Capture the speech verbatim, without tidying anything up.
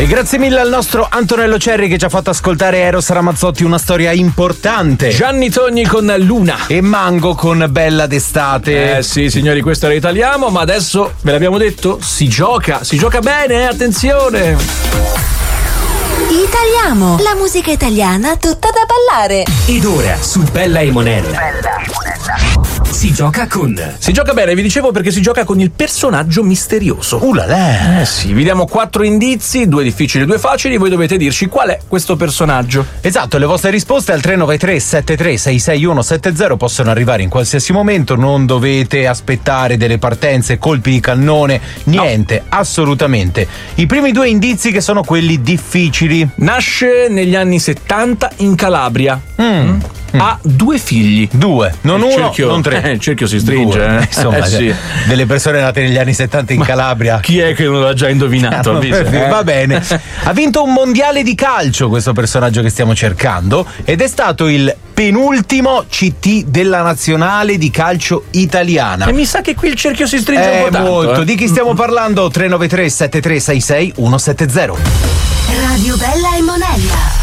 E grazie mille al nostro Antonello Cerri che ci ha fatto ascoltare Eros Ramazzotti, una storia importante. Gianni Togni con Luna. E Mango con Bella d'estate. Eh sì, signori, questo era Italiamo, ma adesso ve l'abbiamo detto, si gioca, si gioca bene, eh? Attenzione. Italiamo, la musica italiana tutta da ballare. Ed ora su Bella e Monella si gioca con Si gioca bene, vi dicevo, perché si gioca con il personaggio misterioso. Uh là là. Eh sì, vi diamo quattro indizi, due difficili e due facili, voi dovete dirci qual è questo personaggio. Esatto, le vostre risposte al tre nove tre sette tre sei sei uno sette zero possono arrivare in qualsiasi momento, non dovete aspettare delle partenze, colpi di cannone, niente, no. Assolutamente. I primi due indizi che sono quelli difficili. Nasce negli anni settanta in Calabria. Mm. Ha due figli. Due, non il uno, cerchio, non tre. Eh, il cerchio si stringe. Due. Eh. Insomma, eh, sì. delle persone nate negli anni settanta in Ma Calabria. Chi è che non l'ha già indovinato? Eh? Va bene. Ha vinto un mondiale di calcio questo personaggio che stiamo cercando ed è stato il penultimo C T della nazionale di calcio italiana. E mi sa che qui il cerchio si stringe eh, un po' tanto. molto. Eh. Di chi stiamo parlando? tre nove tre sette tre sei sei uno sette zero. Radio Bella e Monella.